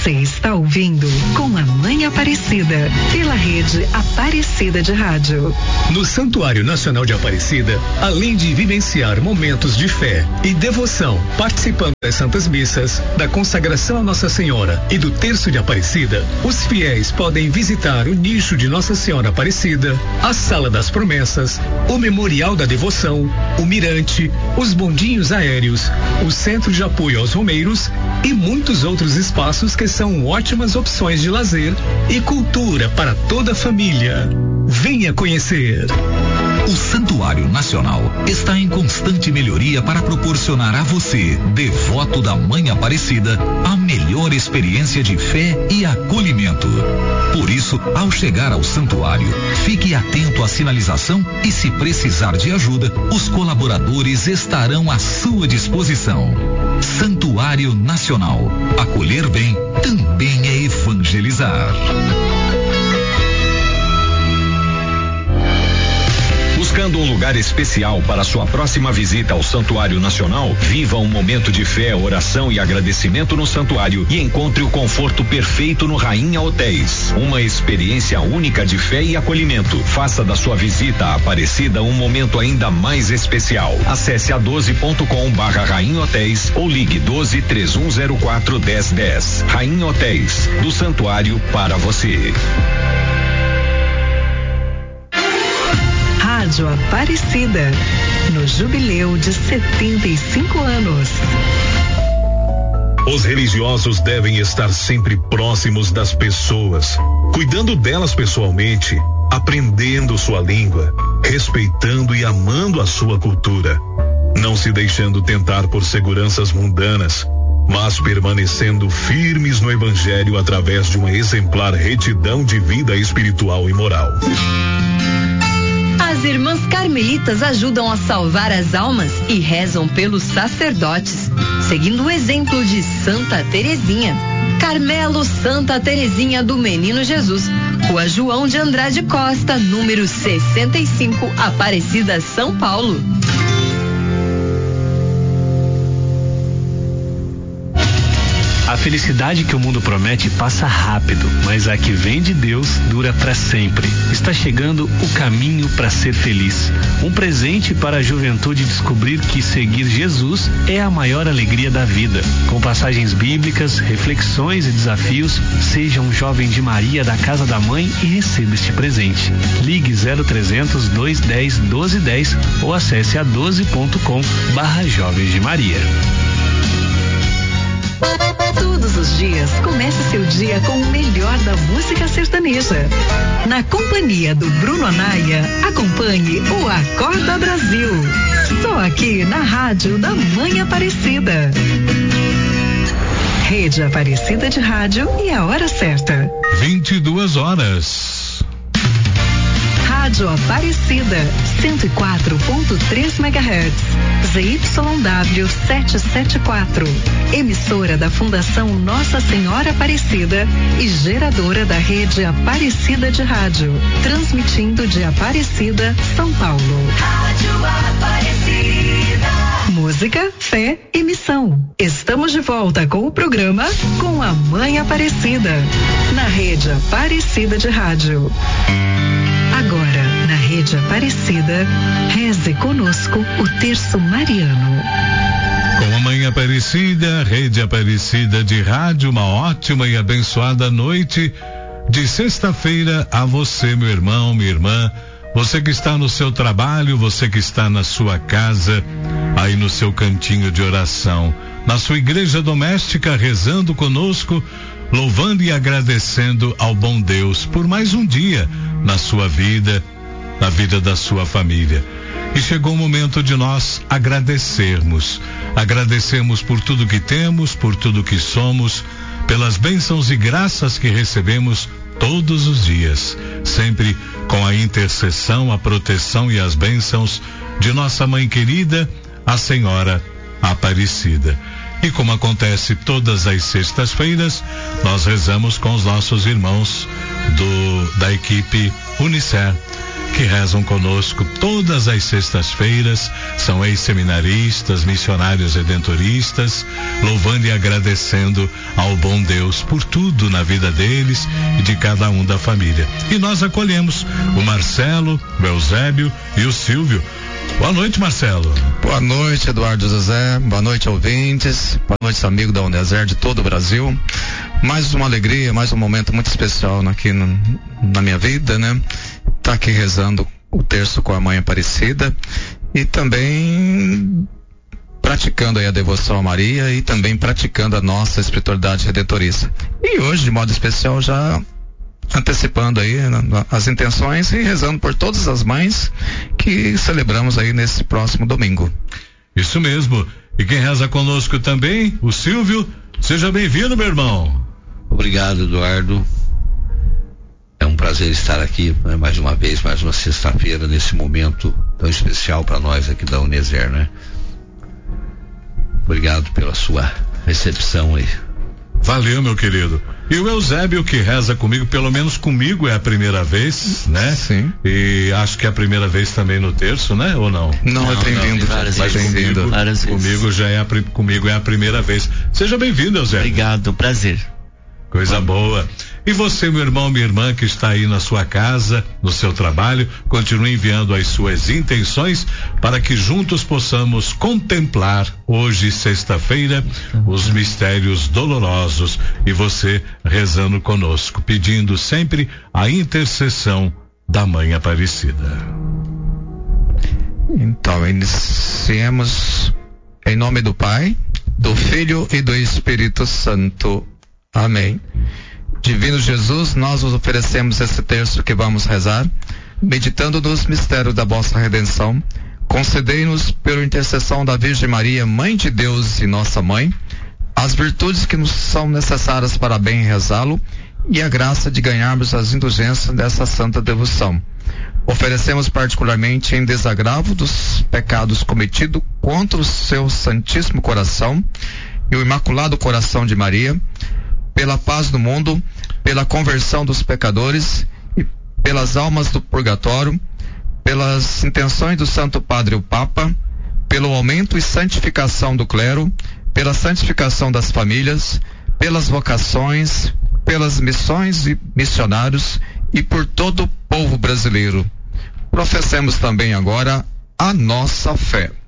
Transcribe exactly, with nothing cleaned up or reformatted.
Você está ouvindo Com a Mãe Aparecida, pela rede Aparecida de Rádio. No Santuário Nacional de Aparecida, além de vivenciar momentos de fé e devoção, participando das Santas Missas, da consagração a Nossa Senhora e do Terço de Aparecida, os fiéis podem visitar o nicho de Nossa Senhora Aparecida, a Sala das Promessas, o Memorial da Devoção, o Mirante, os bondinhos aéreos, o Centro de Apoio aos Romeiros e muitos outros espaços que são ótimas opções de lazer e cultura para toda a família. Venha conhecer. O Santuário Nacional está em constante melhoria para proporcionar a você, devoto da Mãe Aparecida, a melhor experiência de fé e acolhimento. Por isso, ao chegar ao santuário, fique atento à sinalização e, se precisar de ajuda, os colaboradores estarão à sua disposição. Santuário Nacional. Acolher bem também é evangelizar. Buscando um lugar especial para sua próxima visita ao Santuário Nacional? Viva um momento de fé, oração e agradecimento no santuário e encontre o conforto perfeito no Rainha Hotéis. Uma experiência única de fé e acolhimento. Faça da sua visita à Aparecida um momento ainda mais especial. Acesse a doze ponto com barra Rainha Hotéis ou ligue doze, três um zero quatro, dez dez. Rainha Hotéis, do santuário para você. Rádio Aparecida, no jubileu de setenta e cinco anos. Os religiosos devem estar sempre próximos das pessoas, cuidando delas pessoalmente, aprendendo sua língua, respeitando e amando a sua cultura, não se deixando tentar por seguranças mundanas, mas permanecendo firmes no Evangelho através de uma exemplar retidão de vida espiritual e moral. As irmãs carmelitas ajudam a salvar as almas e rezam pelos sacerdotes, seguindo o exemplo de Santa Terezinha. Carmelo Santa Terezinha do Menino Jesus, Rua João de Andrade Costa, número sessenta e cinco, Aparecida, São Paulo. A felicidade que o mundo promete passa rápido, mas a que vem de Deus dura para sempre. Está chegando o caminho para ser feliz. Um presente para a juventude descobrir que seguir Jesus é a maior alegria da vida. Com passagens bíblicas, reflexões e desafios, seja um jovem de Maria da Casa da Mãe e receba este presente. Ligue zero trezentos, duzentos e dez, doze dez ou acesse a doze ponto com barra Jovens de Maria. Todos os dias, comece seu dia com o melhor da música sertaneja. Na companhia do Bruno Anaia, acompanhe o Acorda Brasil. Só aqui na Rádio da Mãe Aparecida. Rede Aparecida de Rádio e a hora certa. vinte e duas horas. Rádio Aparecida, cento e quatro ponto três megahertz, Z Y W setecentos e setenta e quatro, emissora da Fundação Nossa Senhora Aparecida e geradora da rede Aparecida de Rádio, transmitindo de Aparecida, São Paulo. Rádio Aparecida. Música, fé e missão. Estamos de volta com o programa Com a Mãe Aparecida, na rede Aparecida de Rádio. Agora, na rede Aparecida, reze conosco o terço mariano. Com a Mãe Aparecida, rede Aparecida de Rádio, uma ótima e abençoada noite de sexta-feira a você, meu irmão, minha irmã, você que está no seu trabalho, você que está na sua casa, aí no seu cantinho de oração, na sua igreja doméstica, rezando conosco, louvando e agradecendo ao bom Deus por mais um dia na sua vida, na vida da sua família. E chegou o momento de nós agradecermos, agradecermos por tudo que temos, por tudo que somos, pelas bênçãos e graças que recebemos todos os dias, sempre com a intercessão, a proteção e as bênçãos de nossa mãe querida, a Senhora Aparecida. E como acontece todas as sextas-feiras, nós rezamos com os nossos irmãos do da equipe Unicer, que rezam conosco todas as sextas-feiras, são ex-seminaristas, missionários redentoristas, louvando e agradecendo ao bom Deus por tudo na vida deles e de cada um da família. E nós acolhemos o Marcelo, o Eusébio e o Silvio. Boa noite, Marcelo. Boa noite, Eduardo José. Boa noite, ouvintes. Boa noite, amigo da Uneser de todo o Brasil. Mais uma alegria, mais um momento muito especial aqui no, na minha vida, né? Tá aqui rezando o terço com a Mãe Aparecida e também praticando aí a devoção a Maria e também praticando a nossa espiritualidade redentorista. E hoje, de modo especial, já antecipando aí as intenções e rezando por todas as mães que celebramos aí nesse próximo domingo. Isso mesmo. E quem reza conosco também, o Silvio. Seja bem-vindo, meu irmão. Obrigado, Eduardo. É um prazer estar aqui, né, mais uma vez, mais uma sexta-feira, nesse momento tão especial para nós aqui da Uneser, né? Obrigado pela sua recepção aí. Valeu, meu querido. E o Eusébio, que reza comigo, pelo menos comigo é a primeira vez, né? Sim. E acho que é a primeira vez também no terço, né? Ou não? Não, não é bem-vindo. Mas comigo, comigo já é a, comigo é a primeira vez. Seja bem-vindo, Eusébio. Obrigado, prazer. Coisa boa. E você, meu irmão, minha irmã, que está aí na sua casa, no seu trabalho, continue enviando as suas intenções para que juntos possamos contemplar hoje, sexta-feira, os mistérios dolorosos e você rezando conosco, pedindo sempre a intercessão da Mãe Aparecida. Então, iniciemos em nome do Pai, do Filho e do Espírito Santo. Amém. Divino Jesus, nós vos oferecemos esse terço que vamos rezar, meditando nos mistérios da vossa redenção. Concedei-nos, pela intercessão da Virgem Maria, Mãe de Deus e nossa Mãe, as virtudes que nos são necessárias para bem rezá-lo e a graça de ganharmos as indulgências dessa santa devoção. Oferecemos particularmente em desagravo dos pecados cometidos contra o seu Santíssimo Coração e o Imaculado Coração de Maria, pela paz do mundo, pela conversão dos pecadores e pelas almas do purgatório, pelas intenções do Santo Padre o Papa, pelo aumento e santificação do clero, pela santificação das famílias, pelas vocações, pelas missões e missionários e por todo o povo brasileiro. Professemos também agora a nossa fé.